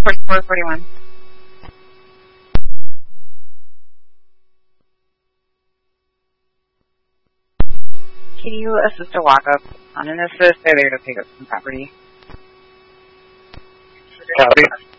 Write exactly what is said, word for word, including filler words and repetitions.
forty-four forty-one. Can you assist a walk-up on an assist? They're there to pick up some property. Copy.